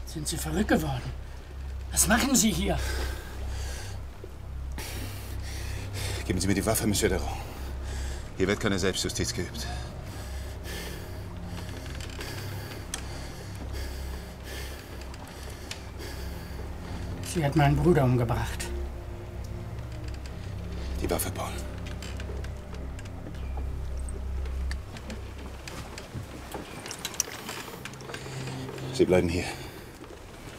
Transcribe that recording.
Sind Sie verrückt geworden? Was machen Sie hier? Geben Sie mir die Waffe, Monsieur Deron. Hier wird keine Selbstjustiz geübt. Sie hat meinen Bruder umgebracht. Die Waffe, Paul. Sie bleiben hier.